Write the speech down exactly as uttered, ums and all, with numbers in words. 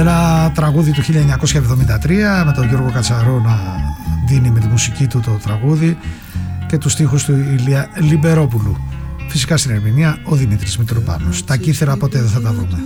Ένα τραγούδι του χίλια εννιακόσια εβδομήντα τρία με τον Γιώργο Κατσαρό να δίνει με τη μουσική του το τραγούδι και τους στίχους του Ηλία Λιμπερόπουλου. Φυσικά στην ερμηνεία ο Δημήτρης Μητροπάνος. Τα κύθερα ποτέ δεν θα τα βρούμε.